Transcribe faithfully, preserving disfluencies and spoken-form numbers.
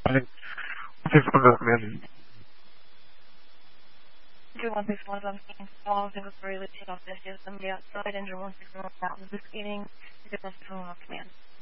one six one is command. Two one six one is on scene. All single story lead off this. There's somebody outside. Engine one six one mountain. This evening. Two one six one on command.